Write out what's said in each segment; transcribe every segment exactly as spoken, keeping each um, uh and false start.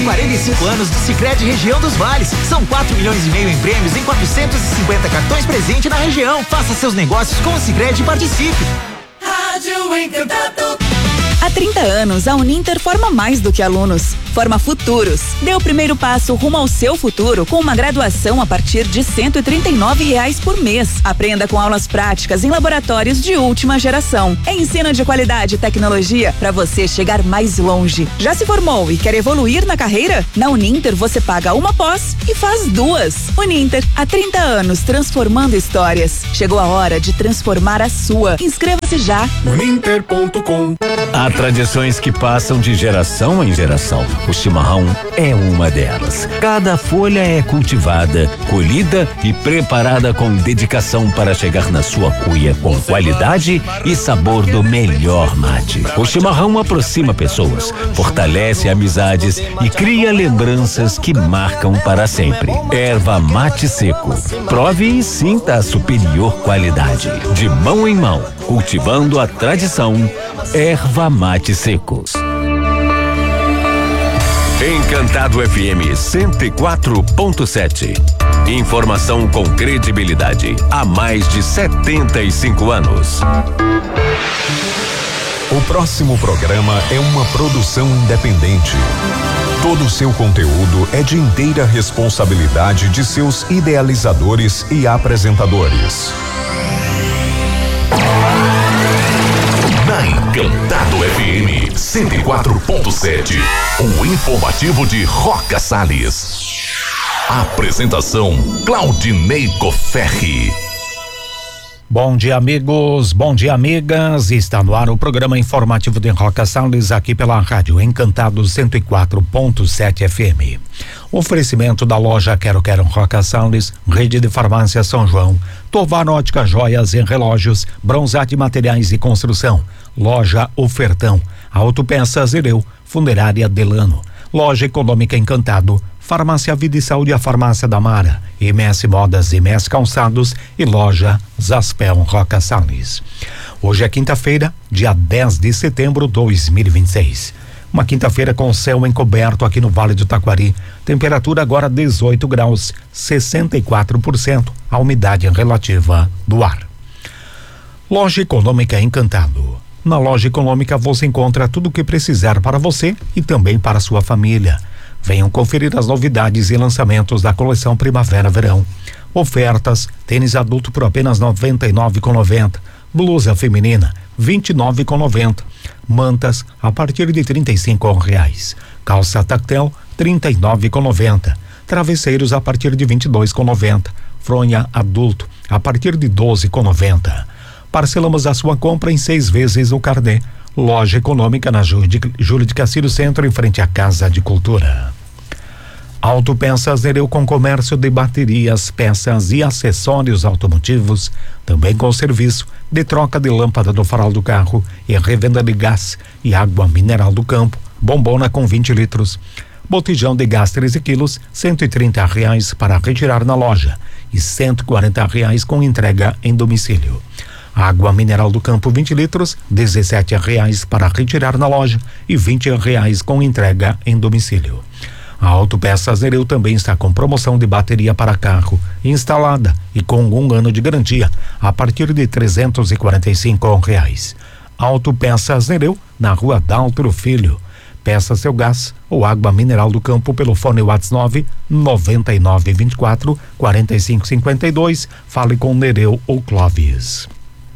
quarenta e cinco anos do Sicredi Região dos Vales. São quatro milhões e meio em prêmios em quatrocentos e cinquenta cartões presente na região. Faça seus negócios com o Sicredi e participe. Rádio Encantado. Há trinta anos, a Uninter forma mais do que alunos, forma futuros. Dê o primeiro passo rumo ao seu futuro com uma graduação a partir de cento e trinta e nove reais por mês. Aprenda com aulas práticas em laboratórios de última geração. É ensino de qualidade e tecnologia para você chegar mais longe. Já se formou e quer evoluir na carreira? Na Uninter você paga uma pós e faz duas. Uninter, há trinta anos transformando histórias. Chegou a hora de transformar a sua. Inscreva-se já. uninter ponto com. Há tradições que passam de geração em geração. O chimarrão é uma delas. Cada folha é cultivada, colhida e preparada com dedicação para chegar na sua cuia com qualidade e sabor do melhor mate. O chimarrão aproxima pessoas, fortalece amizades e cria lembranças que marcam para sempre. Erva Mate Seco. Prove e sinta a superior qualidade. De mão em mão, cultivando a tradição. Erva Mate Secos. Encantado F M cento e quatro ponto sete. Informação com credibilidade há mais de setenta e cinco anos. O próximo programa é uma produção independente. Todo o seu conteúdo é de inteira responsabilidade de seus idealizadores e apresentadores. Na Encantado F M cento e quatro ponto sete, o informativo de Roca Salles. Apresentação Claudinei Coferri. Bom dia, amigos, bom dia, amigas. Está no ar o programa informativo de Roca Salles, aqui pela Rádio Encantado cento e quatro ponto sete F M. Oferecimento da loja Quero Quero Roca Salles, Rede de Farmácia São João, Tovar Ótica Joias e Relógios, Bronzate Materiais e Construção, Loja Ofertão, Autopeças Ireu, Funerária Delano, Loja Econômica Encantado, Farmácia Vida e Saúde, a Farmácia da Mara, M S Modas e M S Calçados e Loja Zaspel Roca Salles. Hoje é quinta-feira, dia dez de setembro de dois mil e vinte e seis. Uma quinta-feira com céu encoberto aqui no Vale do Taquari. Temperatura agora dezoito graus, sessenta e quatro por cento a umidade relativa do ar. Loja Econômica Encantado. Na Loja Econômica você encontra tudo o que precisar para você e também para sua família. Venham conferir as novidades e lançamentos da coleção Primavera-Verão. Ofertas: tênis adulto por apenas noventa e nove reais e noventa centavos, blusa feminina vinte e nove reais e noventa centavos, mantas a partir de trinta e cinco reais, calça tactel trinta e nove reais e noventa centavos, travesseiros a partir de vinte e dois reais e noventa centavos, fronha adulto a partir de doze reais e noventa centavos. Parcelamos a sua compra em seis vezes no carnê. Loja Econômica na Júlio de, Júlio de Castilho Centro, em frente à Casa de Cultura. Autopeças Nereu, com comércio de baterias, peças e acessórios automotivos, também com serviço de troca de lâmpada do farol do carro e revenda de gás e água mineral do campo, bombona com vinte litros. Botijão de gás treze quilos, cento e trinta reais para retirar na loja e cento e quarenta reais com entrega em domicílio. Água mineral do campo vinte litros, dezessete reais para retirar na loja e vinte reais com entrega em domicílio. A Autopeças Nereu também está com promoção de bateria para carro instalada e com um ano de garantia a partir de trezentos e quarenta e cinco reais. Autopeças Nereu, na Rua Daltro Filho. Peça seu gás ou água mineral do campo pelo fone WhatsApp nove noventa e nove vinte e quatro quarenta e cinco cinquenta e dois. Fale com Nereu ou Clóvis.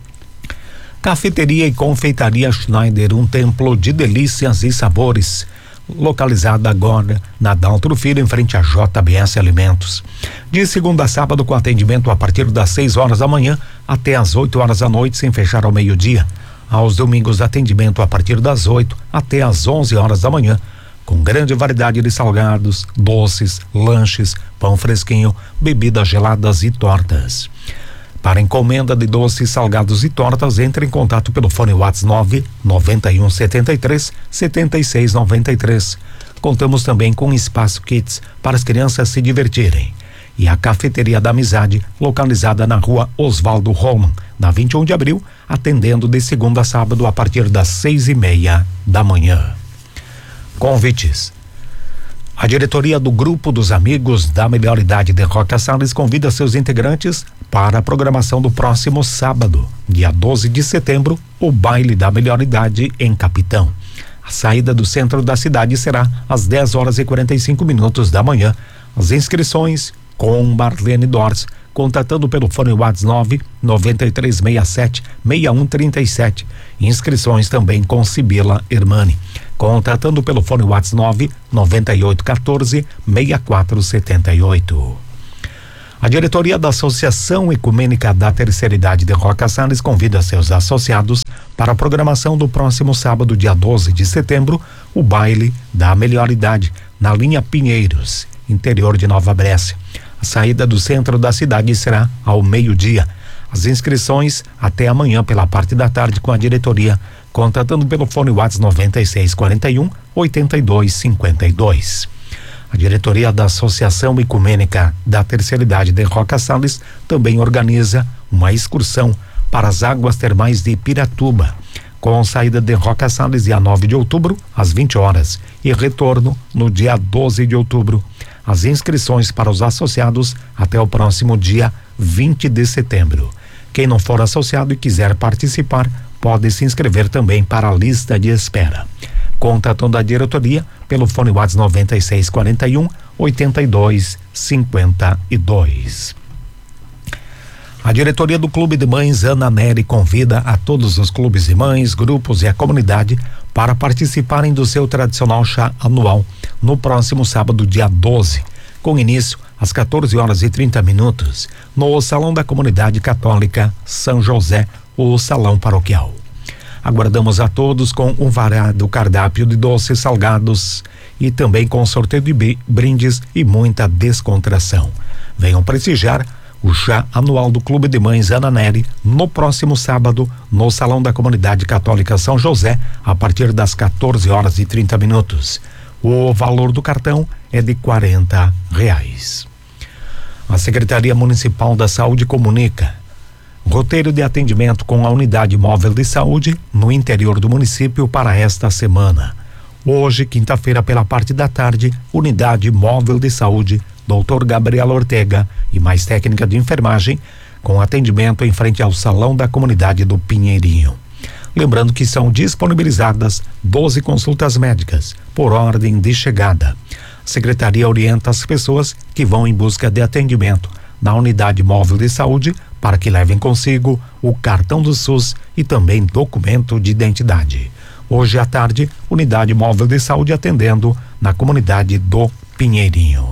Cafeteria e Confeitaria Schneider, um templo de delícias e sabores, localizada agora na Daltro Filho, em frente a J B S Alimentos. De segunda a sábado, com atendimento a partir das seis horas da manhã até as oito horas da noite, sem fechar ao meio-dia. Aos domingos, atendimento a partir das oito até as onze horas da manhã, com grande variedade de salgados, doces, lanches, pão fresquinho, bebidas geladas e tortas. Para encomenda de doces, salgados e tortas, entre em contato pelo fone WhatsApp nove noventa e um setenta e três setenta e seis noventa e três. Contamos também com espaço kids para as crianças se divertirem. E a Cafeteria da Amizade, localizada na Rua Oswaldo Roman, na vinte e um de abril, atendendo de segunda a sábado a partir das seis e meia da manhã. Convites. A diretoria do Grupo dos Amigos da Melhor Idade de Roca Salles convida seus integrantes para a programação do próximo sábado, dia doze de setembro, o baile da Melhor Idade em Capitão. A saída do centro da cidade será às dez horas e quarenta e cinco minutos da manhã. As inscrições com Marlene Dors, contatando pelo fone WhatsApp nove nove três seis sete seis um três sete. Inscrições também com Sibila Hermani, contatando pelo fone WhatsApp nove nove oito um quatro seis quatro sete oito. A diretoria da Associação Ecumênica da Terceira Idade de Roca Salles convida seus associados para a programação do próximo sábado, dia doze de setembro, o baile da Melhor Idade, na linha Pinheiros, interior de Nova Brécia. A saída do centro da cidade será ao meio-dia. As inscrições até amanhã pela parte da tarde com a diretoria, contatando pelo fone WhatsApp nove seis quatro um oito dois cinco dois. A diretoria da Associação Ecumênica da Terceira Idade de Roca Salles também organiza uma excursão para as águas termais de Piratuba, com saída de Roca Salles dia nove de outubro às vinte horas e retorno no dia doze de outubro. As inscrições para os associados até o próximo dia vinte de setembro. Quem não for associado e quiser participar, pode se inscrever também para a lista de espera. Contatando a diretoria pelo fone WhatsApp nove seis quatro um oito dois cinco dois. A diretoria do Clube de Mães Ana Nery convida a todos os clubes de mães, grupos e a comunidade para participarem do seu tradicional chá anual no próximo sábado, dia doze, com início às quatorze horas e trinta minutos, no Salão da Comunidade Católica São José, o Salão Paroquial. Aguardamos a todos com um variado cardápio de doces, salgados e também com sorteio de brindes e muita descontração. Venham prestigiar o chá anual do Clube de Mães Ana Nery no próximo sábado no Salão da Comunidade Católica São José, a partir das quatorze horas e trinta minutos. O valor do cartão é de quarenta reais. A Secretaria Municipal da Saúde comunica roteiro de atendimento com a Unidade Móvel de Saúde no interior do município para esta semana. Hoje, quinta-feira, pela parte da tarde, Unidade Móvel de Saúde, doutor Gabriel Ortega e mais técnica de enfermagem, com atendimento em frente ao Salão da Comunidade do Pinheirinho. Lembrando que são disponibilizadas doze consultas médicas por ordem de chegada. A Secretaria orienta as pessoas que vão em busca de atendimento na Unidade Móvel de Saúde para que levem consigo o cartão do SUS e também documento de identidade. Hoje à tarde, Unidade Móvel de Saúde atendendo na comunidade do Pinheirinho.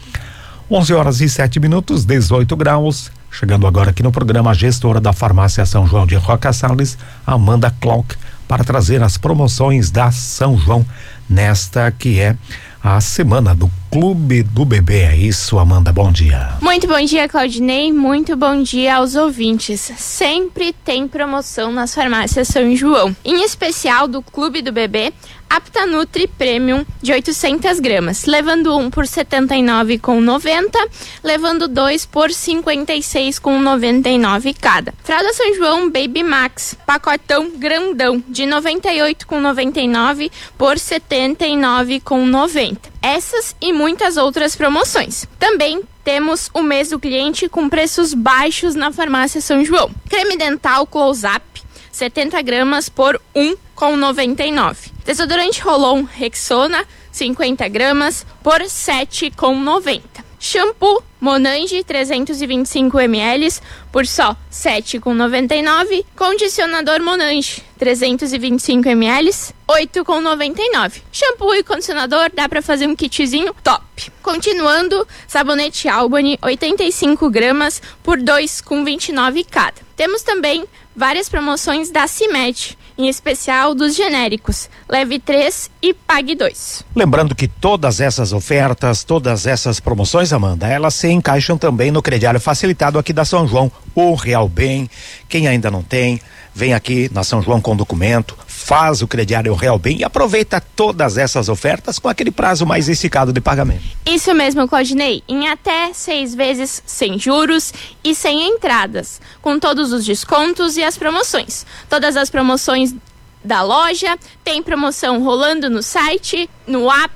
onze horas e sete minutos, dezoito graus. Chegando agora aqui no programa a gestora da Farmácia São João de Roca Salles, Amanda Clark, para trazer as promoções da São João nesta que é a semana do Clube do Bebê. É isso, Amanda, bom dia. Muito bom dia, Claudinei, muito bom dia aos ouvintes. Sempre tem promoção nas farmácias São João, em especial do Clube do Bebê, Aptanutri Premium de oitocentas gramas, levando um por setenta e nove reais com noventa, levando dois por cinquenta e seis reais com noventa e nove cada. Fralda São João Baby Max, pacotão grandão de noventa e oito reais com noventa e nove por setenta e nove reais com noventa. Essas e muitas outras promoções. Também temos o mês do cliente com preços baixos na farmácia São João. Creme dental Close-Up, setenta gramas por um real com noventa e nove. Desodorante Rolon Rexona, cinquenta gramas por sete reais com noventa. Shampoo Monange trezentos e vinte e cinco mililitros por só sete reais com noventa e nove. Condicionador Monange trezentos e vinte e cinco mililitros, oito reais com noventa e nove. Shampoo e condicionador, dá pra fazer um kitzinho top. Continuando, sabonete Albany oitenta e cinco gramas por dois reais com vinte e nove cada. Temos também várias promoções da CIMED, em especial dos genéricos. Leve três e pague dois. Lembrando que todas essas ofertas, todas essas promoções, Amanda, elas se encaixam também no crediário facilitado aqui da São João, o Real Bem. Quem ainda não tem, vem aqui na São João com documento, faz o crediário Real Bem e aproveita todas essas ofertas com aquele prazo mais esticado de pagamento. Isso mesmo, Claudinei, em até seis vezes sem juros e sem entradas, com todos os descontos e as promoções. Todas as promoções da loja, tem promoção rolando no site, no app,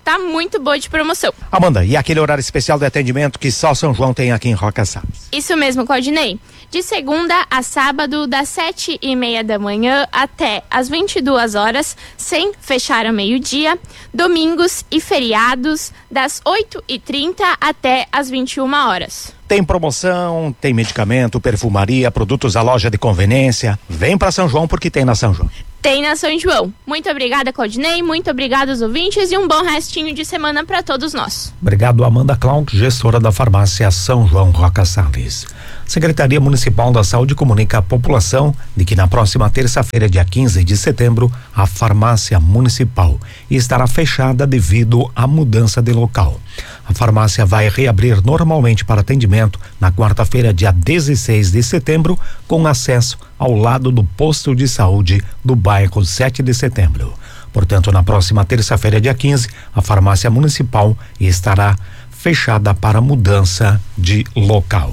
tá muito boa de promoção. Amanda, e aquele horário especial de atendimento que só São João tem aqui em Roca Salles? Isso mesmo, Claudinei. De segunda a sábado, das sete e meia da manhã até as vinte e duas horas, sem fechar ao meio-dia. Domingos e feriados, das oito e trinta até as vinte e uma horas. Tem promoção, tem medicamento, perfumaria, produtos da loja de conveniência. Vem para São João porque tem na São João. Tem na São João. Muito obrigada, Claudinei, muito obrigada aos ouvintes e um bom restinho de semana para todos nós. Obrigado, Amanda Cláudio, gestora da farmácia São João Roca Salles. Secretaria Municipal da Saúde comunica à população de que na próxima terça-feira, dia quinze de setembro, a farmácia municipal estará fechada devido à mudança de local. A farmácia vai reabrir normalmente para atendimento na quarta-feira, dia dezesseis de setembro, com acesso ao lado do posto de saúde do bairro sete de setembro. Portanto, na próxima terça-feira, dia quinze, a farmácia municipal estará fechada para mudança de local.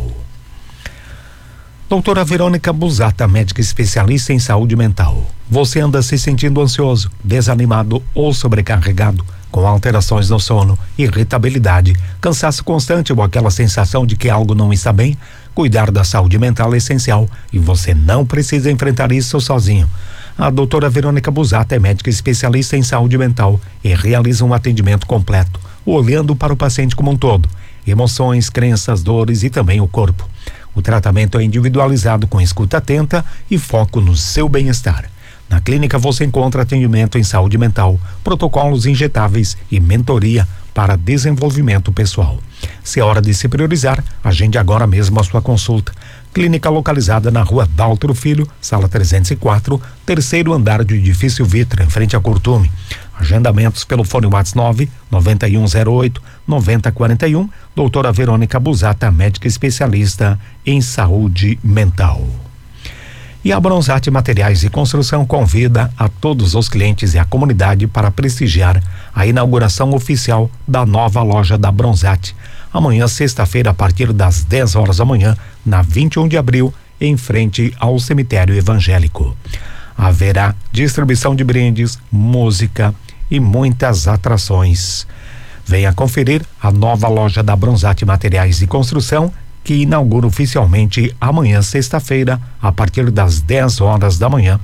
Doutora Verônica Busata, médica especialista em saúde mental. Você anda se sentindo ansioso, desanimado ou sobrecarregado, com alterações no sono, irritabilidade, cansaço constante ou aquela sensação de que algo não está bem? Cuidar da saúde mental é essencial e você não precisa enfrentar isso sozinho. A doutora Verônica Busata é médica especialista em saúde mental e realiza um atendimento completo, olhando para o paciente como um todo, emoções, crenças, dores e também o corpo. O tratamento é individualizado com escuta atenta e foco no seu bem-estar. Na clínica você encontra atendimento em saúde mental, protocolos injetáveis e mentoria para desenvolvimento pessoal. Se é hora de se priorizar, agende agora mesmo a sua consulta. Clínica localizada na rua Daltro Filho, sala trezentos e quatro, terceiro andar do edifício Vitra, em frente a Curtume. Agendamentos pelo fone WhatsApp nove nove um zero oito nove zero quatro um. Doutora Verônica Busata, médica especialista em saúde mental. E a Bronzate Materiais de Construção convida a todos os clientes e a comunidade para prestigiar a inauguração oficial da nova loja da Bronzate. Amanhã, sexta-feira, a partir das dez horas da manhã, na vinte e um de abril, em frente ao cemitério evangélico. Haverá distribuição de brindes, música e muitas atrações. Venha conferir a nova loja da Bronzate Materiais de Construção, que inaugura oficialmente amanhã, sexta-feira, a partir das dez horas da manhã.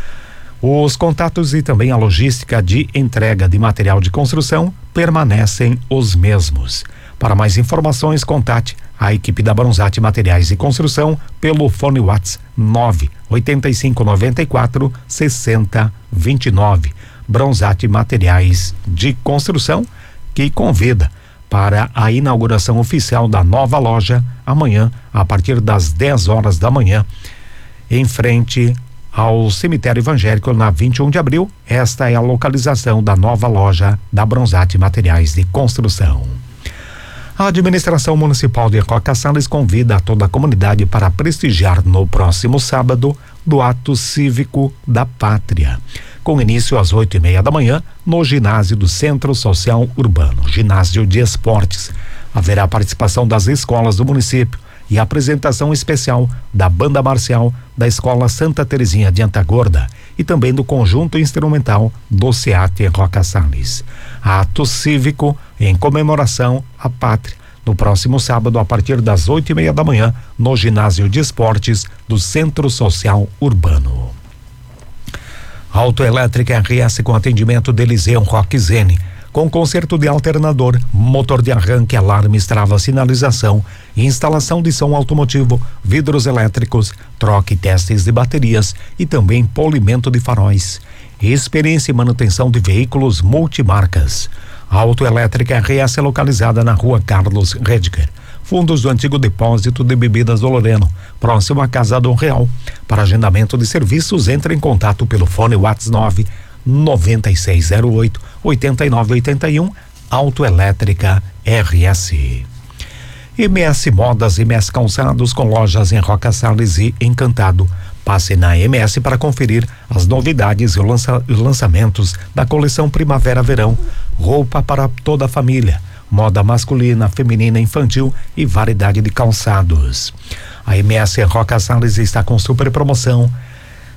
Os contatos e também a logística de entrega de material de construção permanecem os mesmos. Para mais informações, contate a equipe da Bronzate Materiais de Construção pelo fone WhatsApp nove oito cinco nove quatro seis zero dois nove. Bronzate Materiais de Construção, que convida para a inauguração oficial da nova loja amanhã, a partir das dez horas da manhã, em frente ao cemitério evangélico, na vinte e um de abril. Esta é a localização da nova loja da Bronzate Materiais de Construção. A administração municipal de Roca Salles convida a toda a comunidade para prestigiar no próximo sábado do ato cívico da pátria, com início às oito e meia da manhã no ginásio do Centro Social Urbano, ginásio de esportes. Haverá participação das escolas do município e apresentação especial da banda marcial da Escola Santa Terezinha de Antagorda e também do conjunto instrumental do SEAT Roca Salles. Ato cívico em comemoração à pátria, no próximo sábado, a partir das oito e meia da manhã, no ginásio de esportes do Centro Social Urbano. Autoelétrica R S com atendimento de Eliseu Roque Zene, com conserto de alternador, motor de arranque, alarmes, trava, sinalização, instalação de som automotivo, vidros elétricos, troca e testes de baterias e também polimento de faróis. Experiência e manutenção de veículos multimarcas. A Autoelétrica R S é localizada na rua Carlos Redger, fundos do antigo depósito de bebidas do Loreno, próximo à Casa Dom Real. Para agendamento de serviços, entre em contato pelo fone WhatsApp nove nove seis zero oito oito nove oito um. Autoelétrica R S. M S Modas e M S Calçados, com lojas em Roca Salles e Encantado. Passe na M S para conferir as novidades e os lança, lançamentos da coleção Primavera-Verão. Roupa para toda a família, moda masculina, feminina, infantil e variedade de calçados. A M S Roca Salles está com super promoção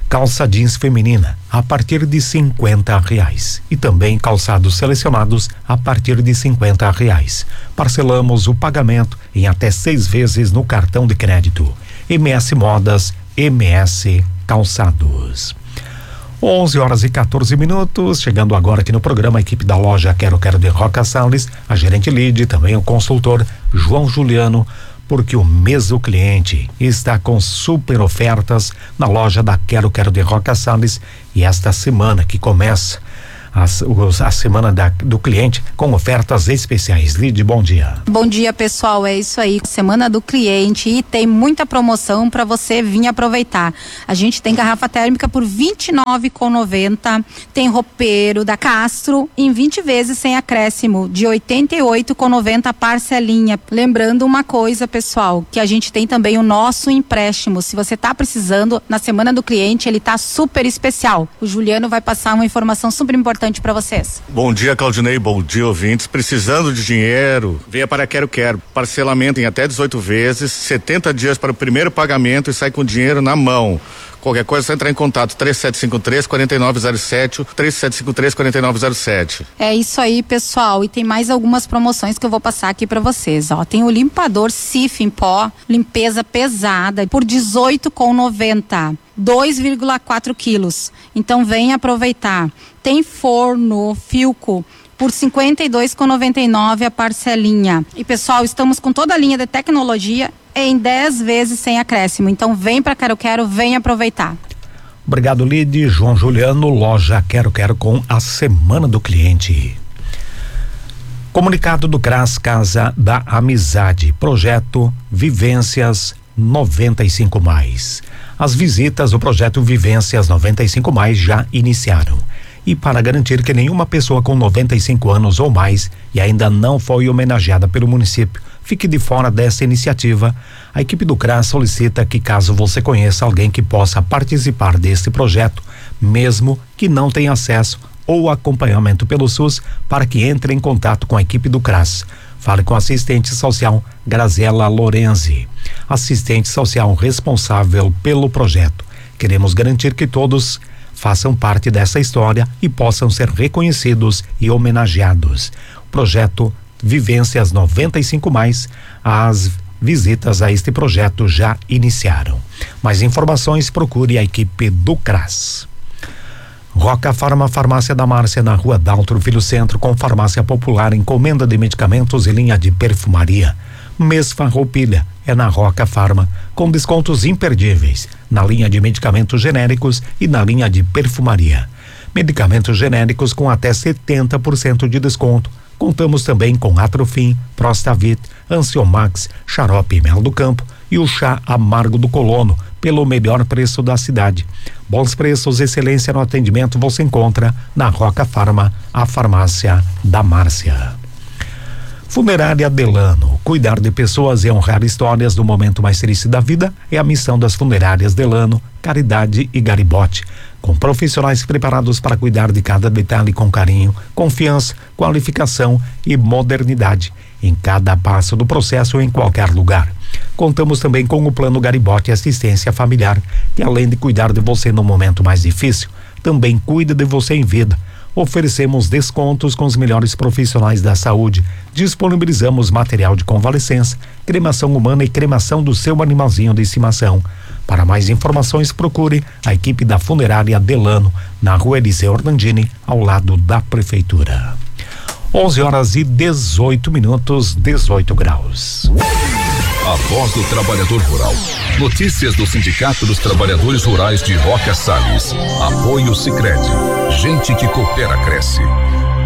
Calça jeans feminina a partir de cinquenta reais e também calçados selecionados a partir de cinquenta reais. Parcelamos o pagamento em até seis vezes no cartão de crédito. M S Modas, M S Calçados. onze horas e quatorze minutos, chegando agora aqui no programa a equipe da loja Quero Quero de Roca Salles, a gerente Lide, também o consultor João Juliano, porque o mês do cliente está com super ofertas na loja da Quero Quero de Roca Salles e esta semana que começa As, os, a semana da, do cliente com ofertas especiais. Lide, bom dia. Bom dia, pessoal, é isso aí, semana do cliente e tem muita promoção para você vir aproveitar. A gente tem garrafa térmica por vinte e nove reais e noventa centavos, tem roupeiro da Castro em vinte vezes sem acréscimo, de oitenta e oito reais e noventa centavos parcelinha. Lembrando uma coisa, pessoal, que a gente tem também o nosso empréstimo. Se você tá precisando, na semana do cliente, ele tá super especial. O Juliano vai passar uma informação super importante para vocês. Bom dia, Claudinei, bom dia, ouvintes. Precisando de dinheiro, venha para Quero Quero. Parcelamento em até dezoito vezes, setenta dias para o primeiro pagamento e sai com dinheiro na mão. Qualquer coisa, você entrar em contato três sete cinco três, quatro nove zero sete, três sete cinco três, quatro nove zero sete. É isso aí, pessoal, e tem mais algumas promoções que eu vou passar aqui para vocês, ó. Tem o limpador Cif em pó, limpeza pesada, por dezoito reais e noventa centavos, dois vírgula quatro quilos. Então vem aproveitar. Tem forno Filco por cinquenta e dois reais e noventa e nove centavos a parcelinha. E pessoal, estamos com toda a linha de tecnologia em dez vezes sem acréscimo. Então vem para Quero Quero, vem aproveitar. Obrigado, Lide. João Juliano, loja Quero Quero com a semana do cliente. Comunicado do CRAS Casa da Amizade, projeto Vivências noventa e cinco mais. As visitas do projeto Vivências noventa e cinco mais já iniciaram. E para garantir que nenhuma pessoa com noventa e cinco anos ou mais e ainda não foi homenageada pelo município fique de fora dessa iniciativa, a equipe do CRAS solicita que, caso você conheça alguém que possa participar deste projeto, mesmo que não tenha acesso ou acompanhamento pelo SUS, para que entre em contato com a equipe do CRAS. Fale com a assistente social Graziela Lorenzi, assistente social responsável pelo projeto. Queremos garantir que todos façam parte dessa história e possam ser reconhecidos e homenageados. O projeto Vivências noventa e cinco mais, as visitas a este projeto já iniciaram. Mais informações, procure a equipe do CRAS. Roca Farma, farmácia da Márcia, na rua Daltro Filho Centro, com farmácia popular, encomenda de medicamentos e linha de perfumaria. Mês Farroupilha é na Roca Farma, com descontos imperdíveis na linha de medicamentos genéricos e na linha de perfumaria. Medicamentos genéricos com até setenta por cento de desconto. Contamos também com Atrofim, Prostavit, Ansiomax, Xarope Mel do Campo e o chá amargo do colono, pelo melhor preço da cidade. Bons preços, excelência no atendimento você encontra na Roca Farma, a farmácia da Márcia. Funerária Delano, cuidar de pessoas e honrar histórias do momento mais triste da vida é a missão das funerárias Delano, Caridade e Garibote, com profissionais preparados para cuidar de cada detalhe com carinho, confiança, qualificação e modernidade, em cada passo do processo em qualquer lugar. Contamos também com o Plano Garibote Assistência Familiar, que além de cuidar de você no momento mais difícil, também cuida de você em vida. Oferecemos descontos com os melhores profissionais da saúde. Disponibilizamos material de convalescença, cremação humana e cremação do seu animalzinho de estimação. Para mais informações, procure a equipe da Funerária Delano, na rua Eliseu Orlandini, ao lado da Prefeitura. onze horas e dezoito minutos, dezoito graus. A voz do trabalhador rural. Notícias do Sindicato dos Trabalhadores Rurais de Roca Salles. Apoio Sicredi. Gente que coopera, cresce.